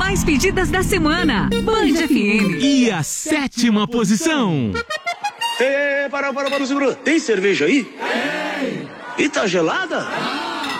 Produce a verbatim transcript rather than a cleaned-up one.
mais pedidas da semana. Band F M. E a sétima posição. Ei, para, para, para, segura. Tem cerveja aí? Tem. E tá gelada?